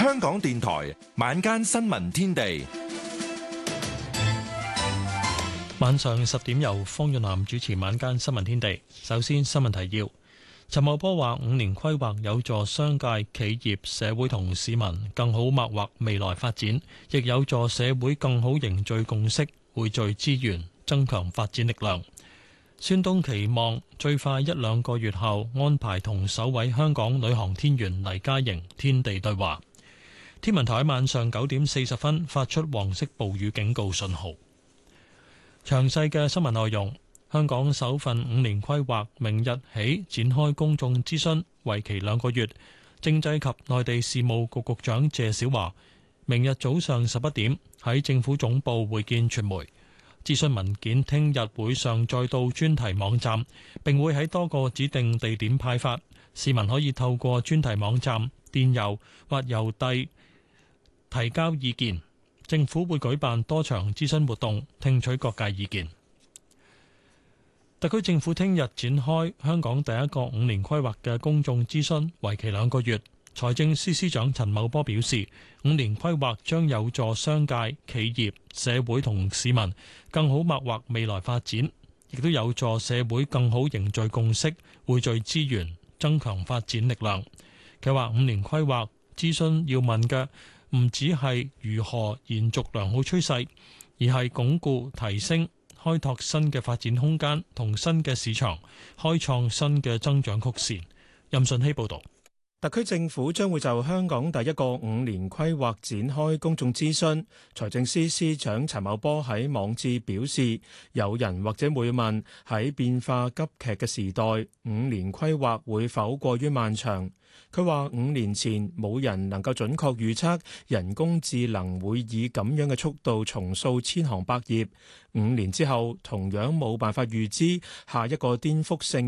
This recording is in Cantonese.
香港電台晚間新聞天地， 晚上10點由方潤南主持晚間新聞天地。首先新聞提要：陳茂波話5年規劃有助商界、企業、社會同市民更好擘劃未來發展，亦有助社會更好凝聚共識，匯聚資源，增強發展力量。孫東期望最快1-2個月後安排同首位香港女航天員黎嘉瑩天地對話。天文台喺晚上9點40分發出黃色暴雨警告信號。詳細嘅新聞內容，香港首份5年規劃明日起展開公眾諮詢，為期2個月。政制及內地事務局局長謝小華明日早上11點喺政府總部會見傳媒。諮詢文件聽日會上載到專題網站，並會喺多個指定地點派發。市民可以透過專題網站、電郵或郵遞提交意見。政府會舉辦多場諮詢活動，聽取各界意見。特區政府聽日展開香港第一個5年規劃嘅公眾諮詢，為期2個月。財政司司長陳茂波表示，5年規劃將有助商界、企業、社會同市民更好擘劃未來發展，亦都有助社會更好凝聚共識，匯聚資源，增強發展力量。佢話5年規劃諮詢要問嘅唔只係如何延續良好趨勢，而係鞏固、提升、開拓新嘅發展空間同新嘅市場，開創新嘅增長曲線。任順希報導。 特區政府將會就香港第一個5年規劃展開公眾諮詢。財政司司長陳茂波喺網誌表示，有人或者會問，喺變化急劇嘅時代，5年規劃會否過於漫長？佢話5年前冇人能夠準確預測人工智能會以咁樣嘅速度重塑千行百業，5年之後同樣冇辦法預知下一個顛覆性